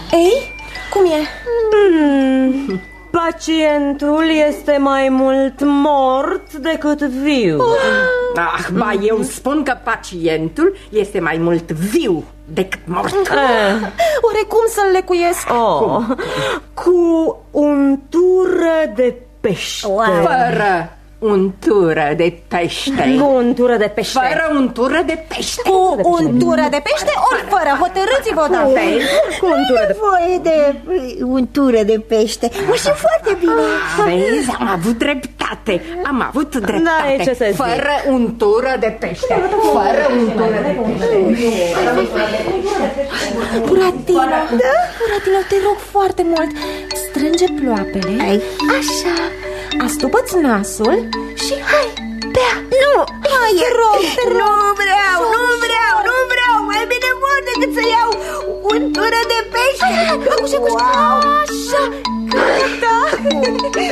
Ei, cum e? Pacientul este mai mult mort decât viu. Ba, eu spun că pacientul este mai mult viu decât mort. Oare cum să-l lecuiesc? Cu untură de pește. Fără untură de pește. Cu untură de pește. Fără untură de pește. Cu untură de pește ori fără? Hotărâți-vă odată. Cu untură de voie de untură de pește. Mă simt foarte bine. Vezi, am avut dreptate. Am avut dreptate. Da, ce să zic. Fără untură de pește. Fără untură de pește. Buratino, Buratino, te rog foarte mult, strânge ploapele. Așa. Astupă-ți nasul și hai, bea. Nu, hai, te rog, te rog. Nu vreau. Mai bine mor decât să iau untură de pește. Așa, gata.